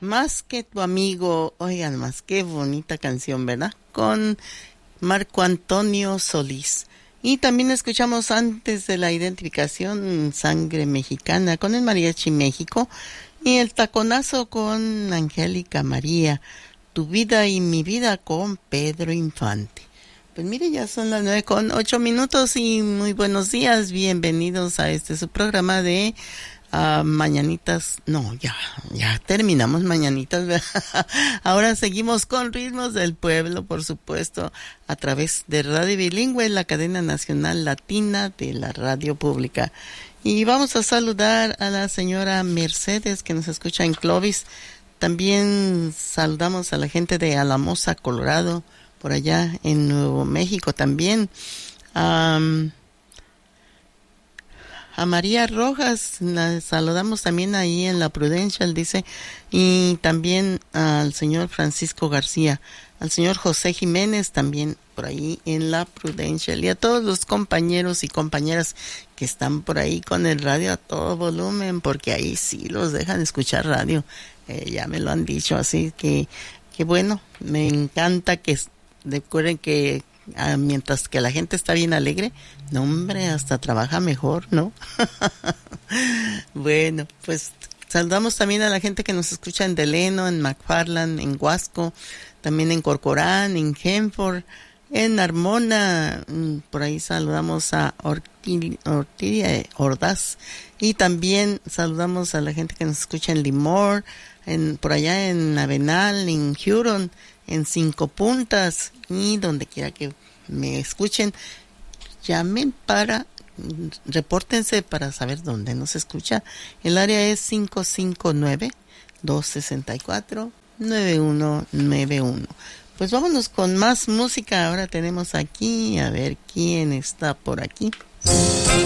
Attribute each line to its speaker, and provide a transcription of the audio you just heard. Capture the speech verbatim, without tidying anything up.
Speaker 1: Más que tu amigo, oigan más, qué bonita canción, ¿verdad? Con Marco Antonio Solís. Y también escuchamos antes de la identificación Sangre Mexicana con el Mariachi México y el Taconazo con Angélica María, Tu vida y mi vida con Pedro Infante. Pues mire, ya son las nueve con ocho minutos y muy buenos días, bienvenidos a este su programa de Uh, mañanitas, no, ya, ya terminamos mañanitas, ¿verdad? Ahora seguimos con Ritmos del Pueblo, por supuesto, a través de Radio Bilingüe, la cadena nacional latina de la radio pública. Y vamos a saludar a la señora Mercedes, que nos escucha en Clovis. También saludamos a la gente de Alamosa, Colorado, por allá en Nuevo México también. Um, A María Rojas, la saludamos también ahí en La Prudential, dice, y también al señor Francisco García, al señor José Jiménez, también por ahí en La Prudential, y a todos los compañeros y compañeras que están por ahí con el radio a todo volumen, porque ahí sí los dejan escuchar radio, eh, ya me lo han dicho, así que, que bueno, me encanta que recuerden que Ah, mientras que la gente está bien alegre, no hombre, hasta trabaja mejor, ¿no? Bueno, pues saludamos también a la gente que nos escucha en Deleno, en McFarland, en Huasco, también en Corcorán, en Henford, en Armona, por ahí saludamos a Ortilia, Ortilia Ordaz, y también saludamos a la gente que nos escucha en Limor, en, por allá en Avenal, en Huron, en Cinco Puntas, y donde quiera que me escuchen, llamen para, repórtense para saber dónde nos escucha. El área es cinco cinco nueve, dos seis cuatro, nueve uno nueve uno. Pues vámonos con más música. Ahora tenemos aquí, a ver quién está por aquí.